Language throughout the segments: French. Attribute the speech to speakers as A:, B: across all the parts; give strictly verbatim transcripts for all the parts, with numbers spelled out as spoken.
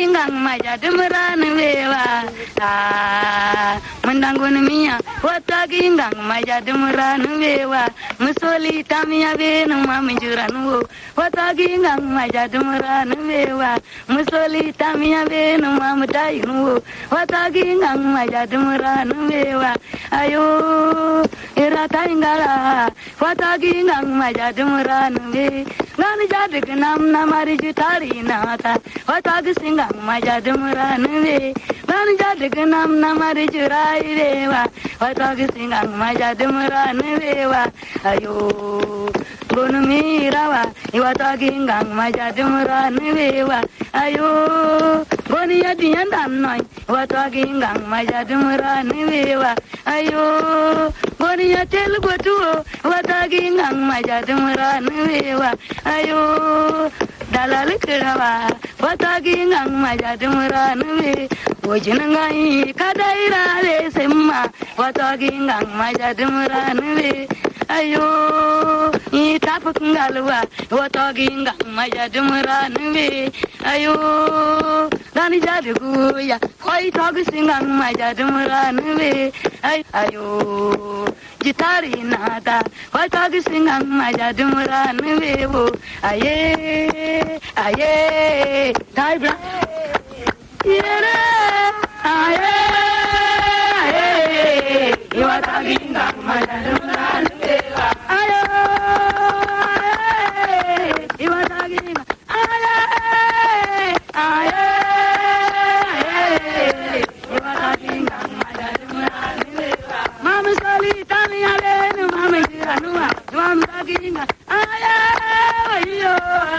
A: gingang maja dumran wewa ah mandangun miya wata gingang maja dumran wewa musoli tamia benu mamjuran wo wata gingang maja dumran wewa musoli tamia benu mamdayin wo wata gingang maja dumran wewa ayo irata ingala wata gingang maja dumran we ngani jadig nam namari jutari nata wata gingang maja dumran we ngani jadig nam namari jurai wewa wata gingang maja dumran wewa ayo gonu mirawa iwata gingang maja dumran wewa ayo goni yadiyan dannoy wata gingang maja dumran wewa ayo goni yatel gotu wata gingang maja dumran wewa ayo dalal kirawa wata gingang maja dumran we wojinangai kadaira le semma wata gingang maja dumran we ayo i tapuk ngalwa wata gingang maja dumran we ayo dani jadugu ya koi tog singang maja dumran we ayo jitari nada wata gingang maja dumran we wo aye aye dai bra yere aye aye wata gingang maja dumran we ayo aye wata gingang aye aye wata gingang maja dumran we mama sali tani ale no mama jiranua mama gingang aye ayo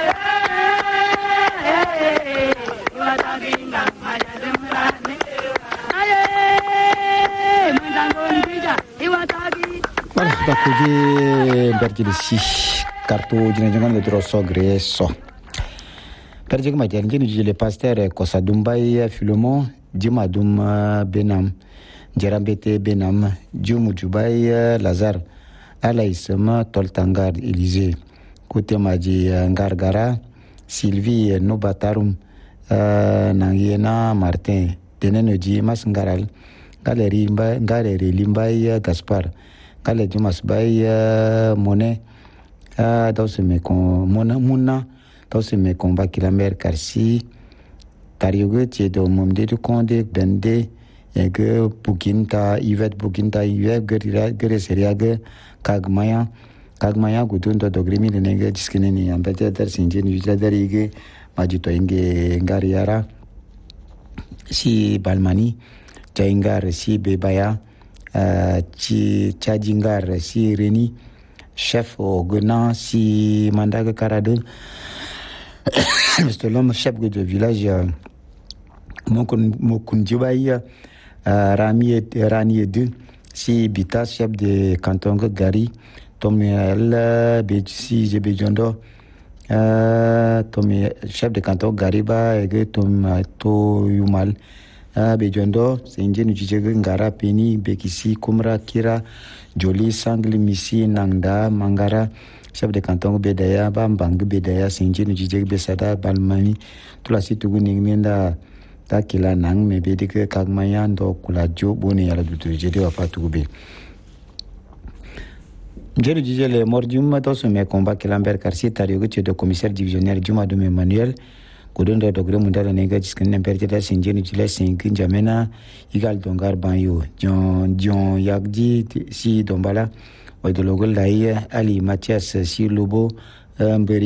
A: aye wata gingang maja dumran we aye mandangon bija iwata
B: Voilà, bakuje berjilisi kartu jenengan bedroso greso. Perjek majan jeni jile pasteur Kosadumbai Filomon Dimadum Benam Jerambete Benam Jumu Jubai Lazar Alaisema Toltangar Élysée Kote maji Ngargara Sylvie Nobatarum Nangiena Martin Tenenoji Masngaral Galeri Galeri Limbai Gaspar Kale Jumas Bay Monet Dawse me kon Mona Muna Dawse me kon Bakilamer Karsi Tarioge Tiedo Momde du Konde Bende Ege Buginta Yvette Buginta Yvette Gerira Gere Seriage Kagmaya Kagmaya Gudundo Dogrimi Nenge Diskineni Ambete Dar Sinjin Yudlerige Majito Inge Ngariara Si Balmani Jaingar Si Bebaya Uh, ci Tchadingar si Reni chef au Gena si Mandaga Karadun c'est l'homme chef de village Mokundjibaï Rami Rani deux si Bita chef de canton Gari Tomiel si Jebejondo Tomi chef de canton Gariba et Tom To Yumal Bejondo, c'est Indien Jijeg Ngara Peni, Bekisi, Kumra, Kira, Joli, Sangli, Missi, Nangda, Mangara, chef de canton Bedaya, Bambang Bedaya, c'est Indien Jijeg Besada, Balmani, tout la site Ningmenda, Takila Nang, Mebedeke, Kagmayan, Do Kulajo, Boni, à la Dutude, Wapatoube. J'ai dit le mordium dans ce mes combats que Lambert Carci, Tariogue, de commissaire divisionnaire Juma de Emmanuel. Kodondo dogre mundala nega jiskene perjeta sinjeni jila sinkin jamena igal dongar banyo jon jon yakji si dombala odologol lai ali Mathias si lobo mberi